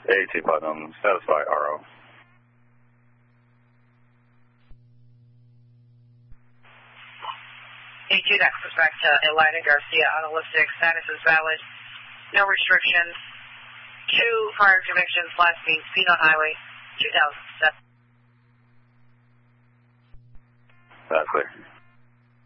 AT Putnam, satisfy RO. AT, that goes back to Elida Garcia, autolistic, status is valid, no restrictions, 2 prior convictions, last being speed on highway, 2007. That's clear.